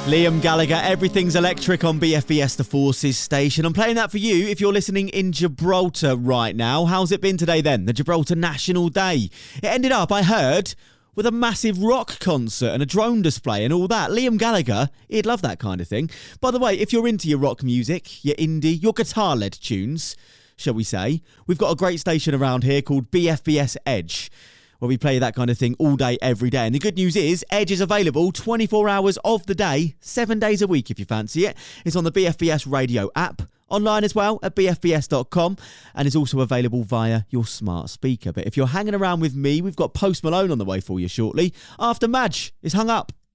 Liam Gallagher, Everything's Electric on BFBS The Forces station. I'm playing that for you if you're listening in Gibraltar right now. How's it been today then? The Gibraltar National Day. It ended up, I heard, with a massive rock concert and a drone display and all that. Liam Gallagher, he'd love that kind of thing. By the way, if you're into your rock music, your indie, your guitar-led tunes, shall we say, we've got a great station around here called BFBS Edge, where we play that kind of thing all day, every day. And the good news is, Edge is available 24 hours of the day, 7 days a week if you fancy it. It's on the BFBS radio app, online as well at bfbs.com, and it's also available via your smart speaker. But if you're hanging around with me, we've got Post Malone on the way for you shortly, after Madge is hung up.